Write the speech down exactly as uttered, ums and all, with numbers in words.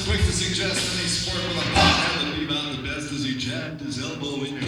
quick to suggest any sport with a pot had to leave out the best as he jabbed his elbow in your